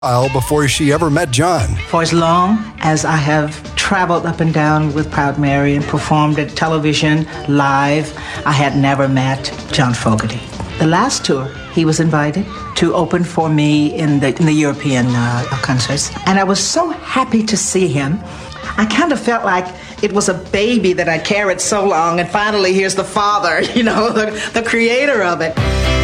before she ever met John. For as long as I have traveled up and down with Proud Mary and performed at television, live, I had never met John Fogerty. The last tour, he was invited to open for me in the European concerts. And I was so happy to see him. I kind of felt like it was a baby that I carried so long, and finally here's the father, the creator of it.